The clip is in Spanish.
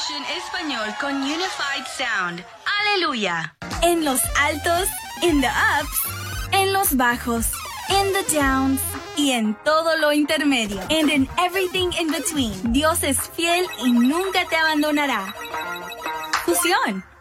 Fusion Español con Unified Sound. ¡Aleluya! En los altos, in the ups, en los bajos, in the downs y en todo lo intermedio. And in everything in between. Dios es fiel y nunca te abandonará. Fusión.